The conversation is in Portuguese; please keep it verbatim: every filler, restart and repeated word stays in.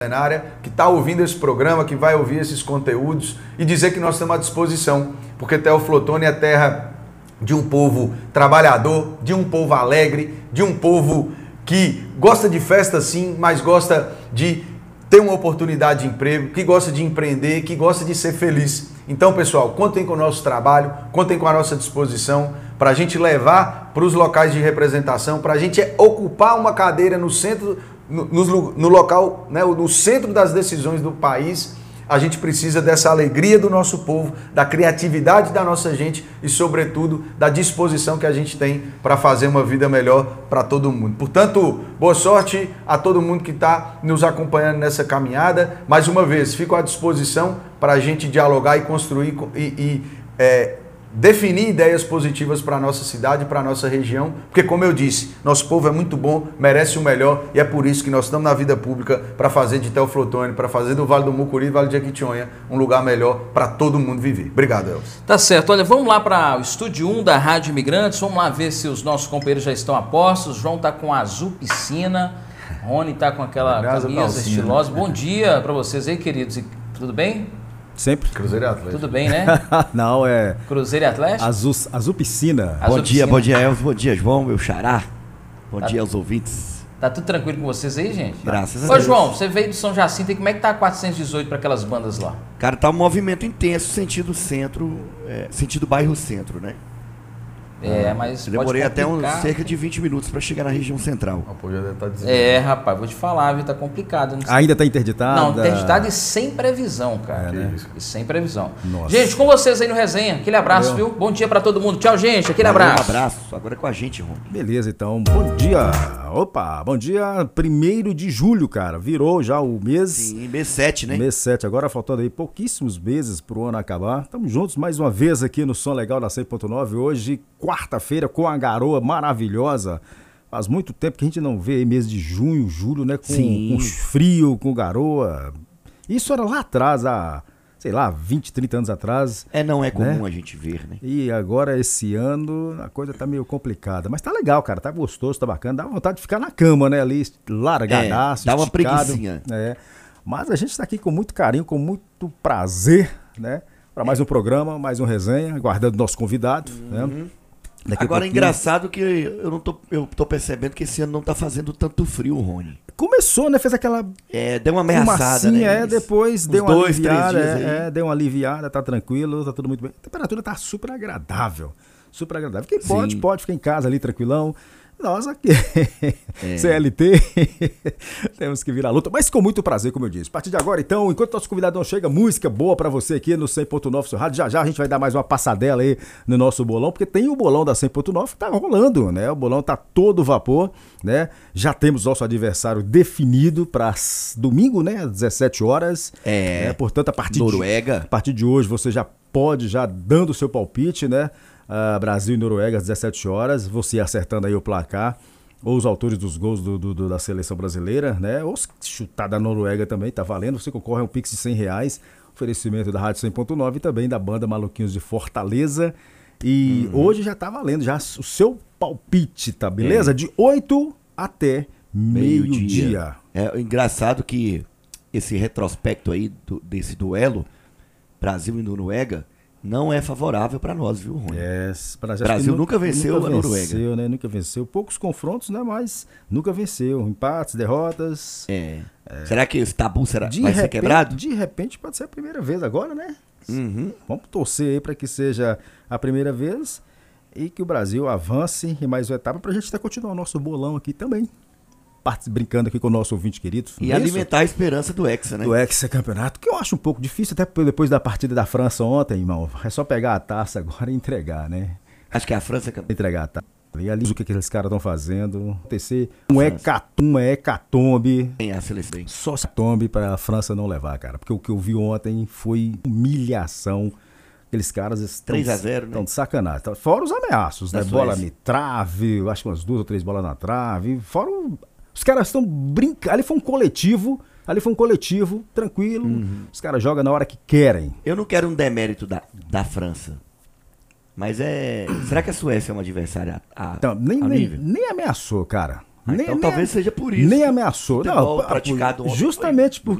que está ouvindo esse programa, que vai ouvir esses conteúdos e dizer que nós estamos à disposição, porque Teoflotone é terra de um povo trabalhador, de um povo alegre, de um povo que gosta de festa sim, mas gosta de ter uma oportunidade de emprego, que gosta de empreender, que gosta de ser feliz. Então, pessoal, contem com o nosso trabalho, contem com a nossa disposição para a gente levar para os locais de representação, para a gente ocupar uma cadeira no centro, no, no, no local, né, no centro das decisões do país. A gente precisa dessa alegria do nosso povo, da criatividade da nossa gente e, sobretudo, da disposição que a gente tem para fazer uma vida melhor para todo mundo. Portanto, boa sorte a todo mundo que está nos acompanhando nessa caminhada. Mais uma vez, fico à disposição para a gente dialogar e construir e, e é, definir ideias positivas para a nossa cidade, para a nossa região, porque, como eu disse, nosso povo é muito bom, merece o melhor e é por isso que nós estamos na vida pública para fazer de Teoflotone, para fazer do Vale do Mucuri e Vale de Jequitinhonha um lugar melhor para todo mundo viver. Obrigado, Elcio. Tá certo. Olha, vamos lá para o Estúdio um da Rádio Imigrantes, vamos lá ver se os nossos companheiros já estão a postos. João tá com a Azul Piscina, Rony tá com aquela camisa estilosa. Bom dia para vocês aí, queridos. Tudo bem? Sempre. Cruzeiro e Atlético. Tudo bem, né? Não, é... Cruzeiro e Atlético? Azul, Azul Piscina. Azul bom dia, Piscina. Bom dia, Elcio. Bom dia, João, meu xará. Bom tá, dia aos ouvintes. Tá tudo tranquilo com vocês aí, gente? Graças Ô, a Deus. Ô, João, você veio de São Jacinto e como é que tá a quatrocentos e dezoito para aquelas bandas lá? Cara, tá um movimento intenso, sentido centro, é, sentido bairro centro, né? É, mas Eu demorei pode até uns complicar. cerca de vinte minutos para chegar na região central. O povo já deve estar dizendo. É, rapaz, vou te falar, viu? Tá complicado. Não sei. Ainda tá interditado? Não, interditado e sem previsão, cara. É, né? E sem previsão. Nossa. Gente, com vocês aí no Resenha. Aquele abraço, Valeu. viu? Bom dia pra todo mundo. Tchau, gente. Aquele Valeu, abraço. Um abraço. Agora é com a gente, Rony. Beleza, então. Bom dia. Opa, bom dia. Primeiro de julho, cara. Virou já o mês. Sim, mês sete, né? Mês sete. Agora faltando aí pouquíssimos meses pro ano acabar. Estamos juntos mais uma vez aqui no Som Legal da cem ponto nove. Hoje, quarta-feira, com a garoa maravilhosa. Faz muito tempo que a gente não vê aí mês de junho, julho, né? Com, com frio, com garoa. Isso era lá atrás, há, sei lá, vinte, trinta anos atrás. É, não é comum né? a gente ver, né? E agora, esse ano, a coisa tá meio complicada. Mas tá legal, cara. Tá gostoso, tá bacana. Dá vontade de ficar na cama, né? Ali, largadaço, é, dá uma esticado. preguicinha. É. Mas a gente tá aqui com muito carinho, com muito prazer, né? Para mais um programa, mais um resenha, aguardando nosso convidado, Uhum. né? Daqui Agora é engraçado que eu não tô, eu tô percebendo que esse ano não tá fazendo tanto frio, Rony. Começou, né? Fez aquela É, deu uma ameaçada, né? é, depois Uns deu uma dois, três aliviada, dias aí. é, é, deu uma aliviada, tá tranquilo, tá tudo muito bem. A temperatura tá super agradável, super agradável. Quem pode, Sim. pode ficar em casa ali tranquilão. Nós aqui, É. C L T, temos que vir à luta, mas com muito prazer, como eu disse. A partir de agora, então, enquanto nosso convidado não chega, música boa pra você aqui no cem ponto nove seu rádio. Já já a gente vai dar mais uma passadela aí no nosso bolão, porque tem o bolão da cem ponto nove que tá rolando, né? O bolão tá todo vapor, né? Já temos nosso adversário definido para domingo, né? Às dezessete horas. É. Né? Portanto, a partir Noruega. De, a partir de hoje você já pode, já dando o seu palpite, né? Uh, Brasil e Noruega às dezessete horas, você acertando aí o placar, ou os autores dos gols do, do, do, da seleção brasileira, né? Ou se chutar da Noruega também, tá valendo, você concorre a um Pix de cem reais, oferecimento da Rádio cem ponto nove e também da banda Maluquinhos de Fortaleza. E uhum. hoje já tá valendo, já o seu palpite, tá beleza? É. De oito até meio-dia. Meio é engraçado que esse retrospecto aí do, desse duelo, Brasil e Noruega, não é favorável para nós, viu, Rony? É, Brasil, Brasil nunca venceu nunca a Noruega. Venceu, né? Nunca venceu. Poucos confrontos, né? Mas nunca venceu. Empates, derrotas. É. é. Será que esse tabu será, de vai repente, ser quebrado? De repente pode ser a primeira vez agora, né? Uhum. Vamos torcer aí para que seja a primeira vez e que o Brasil avance em mais uma etapa para a gente até continuar o nosso bolão aqui também. Parte, brincando aqui com o nosso ouvinte querido. E alimentar a esperança do Hexa, né? Do Hexa Campeonato, que eu acho um pouco difícil, até depois da partida da França ontem, irmão. É só pegar a taça agora e entregar, né? Acho que é a França que... Entregar a taça. E ali o que aqueles caras estão fazendo. Acontecer um hecatombe, uma hecatombe. Tem a seleção. Só hecatombe para a França não levar, cara. Porque o que eu vi ontem foi humilhação. Aqueles caras estão três a zero, estão né? de sacanagem. Fora os ameaços, né? Bola na trave, acho que umas duas ou três bolas na trave. Fora o... Os caras estão brincando. Ali foi um coletivo. Ali foi um coletivo, tranquilo. Uhum. Os caras jogam na hora que querem. Eu não quero um demérito da, da França. Mas é. Será que a Suécia é uma adversária a, então, nem, a nem, nível? nem ameaçou, cara. Ah, Nem, então nem, talvez seja por isso. Nem ameaçou. Futebol Não, praticado ontem justamente foi porque